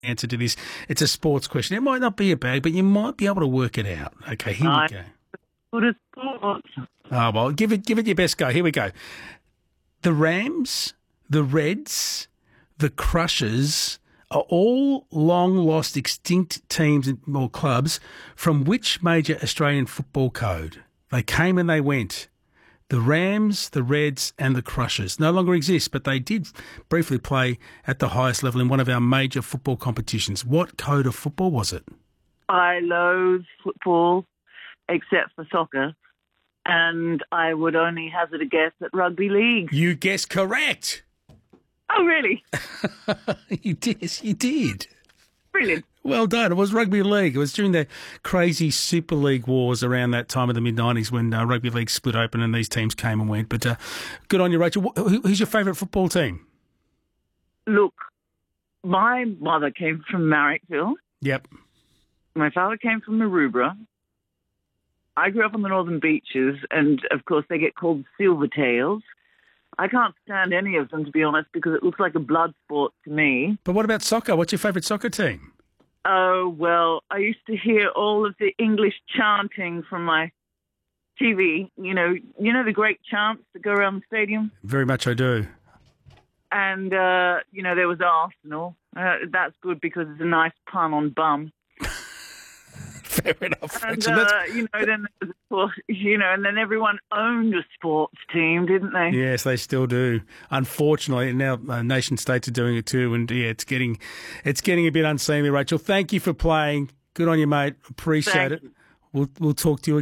answer to this. It's a sports question. It might not be a bag, but you might be able to work it out. Okay, here we go. Good at sports. Oh, well, give it your best go. Here we go. The Rams, the Reds, the Crushers are all long-lost, extinct teams or clubs from which major Australian football code? They came and they went. The Rams, the Reds and the Crushers no longer exist, but they did briefly play at the highest level in one of our major football competitions. What code of football was it? I loathe football, except for soccer, and I would only hazard a guess at rugby league. You guessed correct. Oh, really? You did. Brilliant. Well done. It was rugby league. It was during the crazy Super League wars around that time of the mid-90s when rugby league split open and these teams came and went. But good on you, Rachel. Who's your favourite football team? Look, my mother came from Marrickville. Yep. My father came from Maroubra. I grew up on the Northern Beaches, and, of course, they get called Silvertails. I can't stand any of them, to be honest, because it looks like a blood sport to me. But what about soccer? What's your favourite soccer team? Oh, well, I used to hear all of the English chanting from my TV. You know the great chants that go around the stadium? Very much I do. And, there was Arsenal. That's good because it's a nice pun on bum. Fair enough. And, then and then everyone owned a sports team, didn't they? Yes, they still do. Unfortunately, now nation states are doing it too, and yeah, it's getting a bit unseemly. Rachel, thank you for playing. Good on you, mate. Appreciate it. We'll talk to you again.